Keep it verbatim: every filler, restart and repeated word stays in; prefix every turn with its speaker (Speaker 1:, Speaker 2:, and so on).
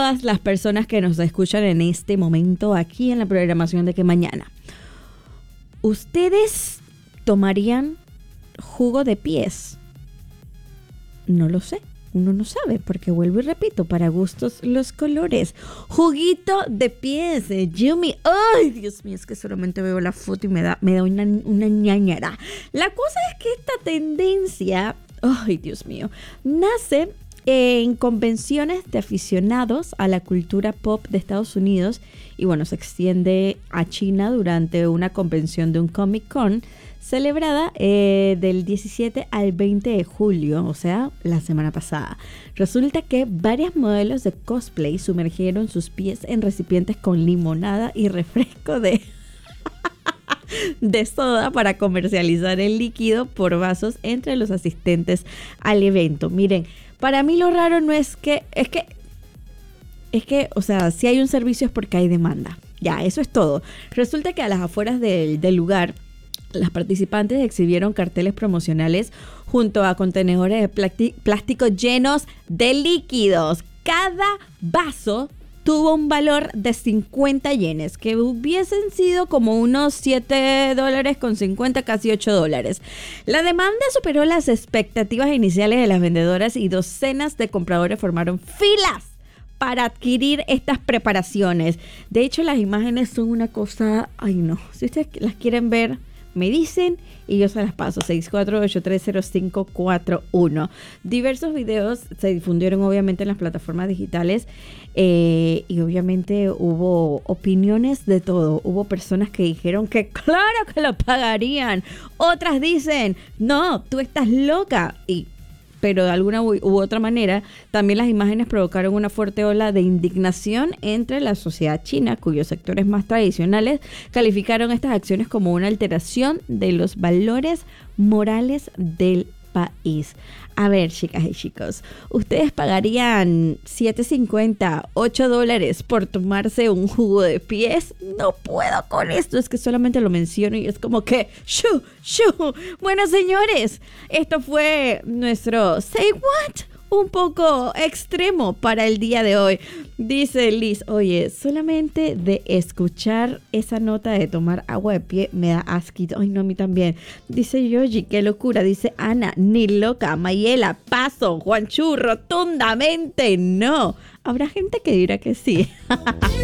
Speaker 1: todas las personas que nos escuchan en este momento aquí en la programación de Que Mañana. ¿Ustedes tomarían jugo de pies? No lo sé. Uno no sabe, porque vuelvo y repito, para gustos los colores. Juguito de pies, eh, Yumi. Ay, Dios mío, es que solamente veo la foto y me da, me da una, una ñañara. La cosa es que esta tendencia, ay, Dios mío, nace en convenciones de aficionados a la cultura pop de Estados Unidos y bueno, se extiende a China durante una convención de un Comic Con celebrada eh, del diecisiete al veinte de julio, o sea, la semana pasada. Resulta que varias modelos de cosplay sumergieron sus pies en recipientes con limonada y refresco de, de soda para comercializar el líquido por vasos entre los asistentes al evento. Miren, para mí lo raro no es que, es que, es que, o sea, si hay un servicio es porque hay demanda. Ya, eso es todo. Resulta que a las afueras del, del lugar, las participantes exhibieron carteles promocionales junto a contenedores de plástico, plástico llenos de líquidos. Cada vaso tuvo un valor de cincuenta yenes, que hubiesen sido como unos siete dólares con cincuenta, casi ocho dólares. La demanda superó las expectativas iniciales de las vendedoras y docenas de compradores formaron filas para adquirir estas preparaciones. De hecho, las imágenes son una cosa, ay no, si ustedes las quieren ver, me dicen y yo se las paso. seis cuatro ocho tres cero cinco cuatro uno. Diversos videos se difundieron obviamente en las plataformas digitales eh, y obviamente hubo opiniones de todo. Hubo personas que dijeron que claro que lo pagarían. Otras dicen, no, tú estás loca. Y pero de alguna u, u otra manera, también las imágenes provocaron una fuerte ola de indignación entre la sociedad china, cuyos sectores más tradicionales calificaron estas acciones como una alteración de los valores morales del país. A ver, chicas y chicos, ¿ustedes pagarían siete cincuenta, ocho dólares por tomarse un jugo de pies? No puedo con esto, es que solamente lo menciono y es como que ¡shu! ¡shu! Bueno, señores, esto fue nuestro Say What, un poco extremo para el día de hoy. Dice Liz, oye, solamente de escuchar esa nota de tomar agua de pie me da asquito. Ay, no, a mí también. Dice Yoji, qué locura. Dice Ana, ni loca. Mayela, paso. Juanchu, rotundamente no. Habrá gente que dirá que sí.